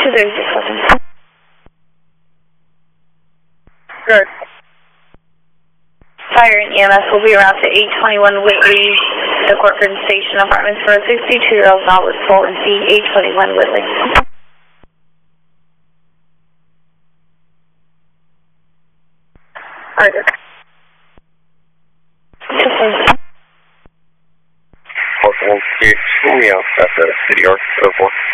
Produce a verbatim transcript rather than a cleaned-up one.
two thirty seven. Good. Fire and E M S will be around to eight twenty-one Whitley, the Corcoran Station Apartments for a sixty-two-year-old not with full and C, eight twenty-one Whitley. Alright. Park one six, we out at the City Arc, oh four.